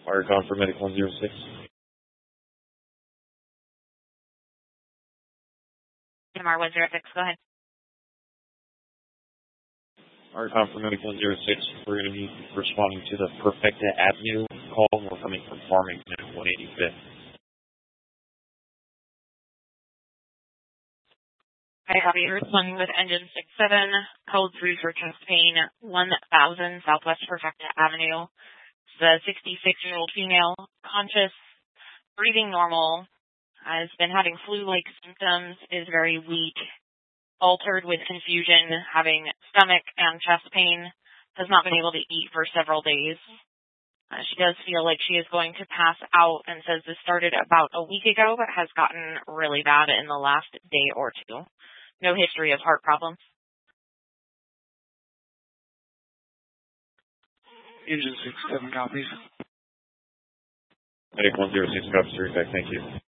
Argon for Medic 106. MR 106, go ahead. Argon for Medic 106, we're going to be responding to the Perfecta Avenue call. We're coming from Farmington at 185th. I have you responding with engine 67, code 3 for chest pain, 1000 Southwest Perfecta Avenue. The 66-year-old female, conscious, breathing normal, has been having flu-like symptoms, is very weak, altered with confusion, having stomach and chest pain, has not been able to eat for several days. She does feel like she is going to pass out and says this started about a week ago but has gotten really bad in the last day or two. No history of heart problems. Engine 67 copies. Medic 106 copies, thank you.